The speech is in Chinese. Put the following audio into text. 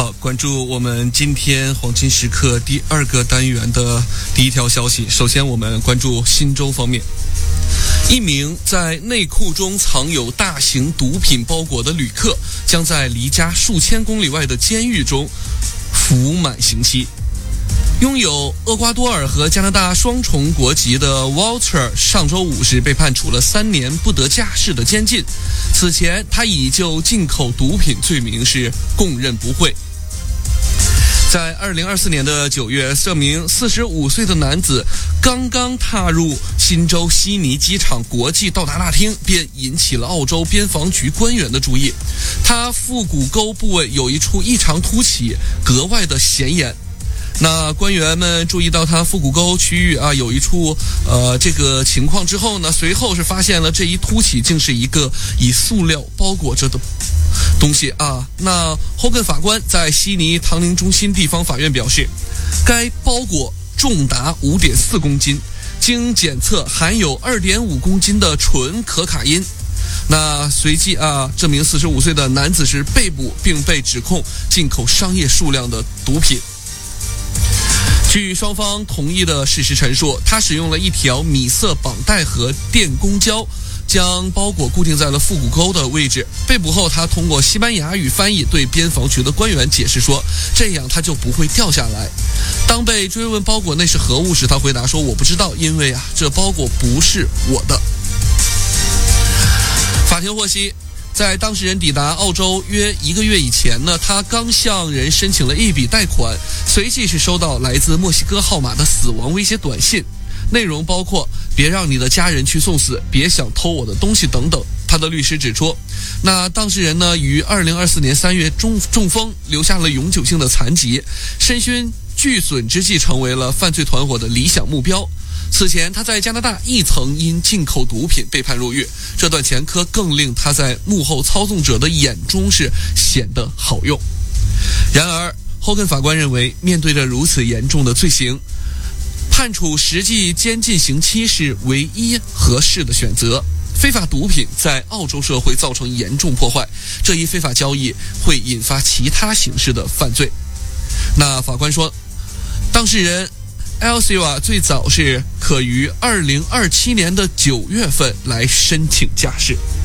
好，关注我们今天黄金时刻第2个单元的第一条消息。首先我们关注新州方面，一名在内裤中藏有大型毒品包裹的旅客将在离家数千公里外的监狱中服满刑期。拥有厄瓜多尔和加拿大双重国籍的 Walter 上周五是被判处了3年不得假释的监禁。此前他已就进口毒品罪名是供认不讳。在2024年的9月，这名45岁的男子刚刚踏入新州悉尼机场国际到达大厅，便引起了澳洲边防局官员的注意。他腹股沟部位有一处异常凸起，格外的显眼。那官员们注意到他腹股沟区域有一处这个情况之后呢，随后是发现了这一凸起竟是一个以塑料包裹着的东西啊。那Hogan法官在悉尼唐宁中心地方法院表示，该包裹重达5.4公斤，经检测含有2.5公斤的纯可卡因。那随即这名45岁的男子是被捕，并被指控进口商业数量的毒品。据双方同意的事实陈述，他使用了一条米色绑带和电工胶将包裹固定在了腹股沟的位置。被捕后，他通过西班牙语翻译对边防局的官员解释说，这样他就不会掉下来。当被追问包裹内是何物时，他回答说，我不知道，因为这包裹不是我的。法庭获悉，在当事人抵达澳洲约1个月以前呢，他刚向人申请了一笔贷款，随即是收到来自墨西哥号码的死亡威胁短信，内容包括别让你的家人去送死，别想偷我的东西等等。他的律师指出，那当事人呢于2024年3月中风，留下了永久性的残疾，身心俱损之际成为了犯罪团伙的理想目标。此前他在加拿大亦曾因进口毒品被判入狱，这段前科更令他在幕后操纵者的眼中是显得好用。然而Hogan法官认为，面对着如此严重的罪行，判处实际监禁刑期是唯一合适的选择。非法毒品在澳洲社会造成严重破坏，这一非法交易会引发其他形式的犯罪。那法官说，当事人Elsiwa 最早是可于2027年的9月份来申请假释。